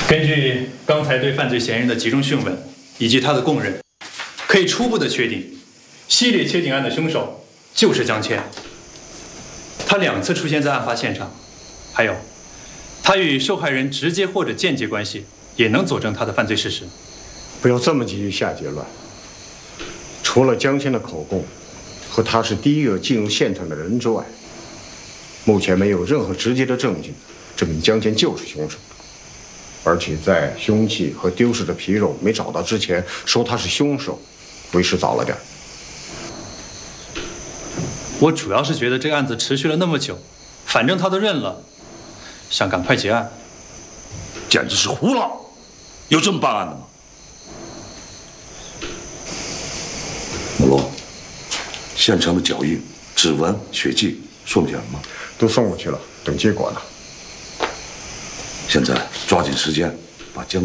根据刚才对犯罪嫌疑人的集中讯问以及他的供认，可以初步的确定，系列切颈案的凶手就是江谦。他2次出现在案发现场，还有他与受害人直接或者间接关系，也能佐证他的犯罪事实。 不要这么急于下结论。除了江谦的口供和他是第一个进入现场的人之外，目前没有任何直接的证据证明江谦就是凶手。而且在凶器和丢失的皮肉没找到之前，说他是凶手，为时早了点。 我主要是觉得这个案子持续了那么久，反正他都认了，想赶快结案。 简直是胡闹！有这么办案的吗？母龙，现场的脚印、指纹、血迹送检了吗？ 都送过去了，等结果呢。 现在抓紧时间把江